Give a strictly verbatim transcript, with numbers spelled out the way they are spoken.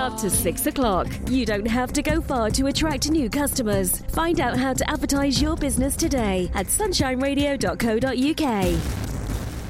up to six o'clock. You don't have to go far to attract new customers. Find out how to advertise your business today at sunshine radio dot co dot uk.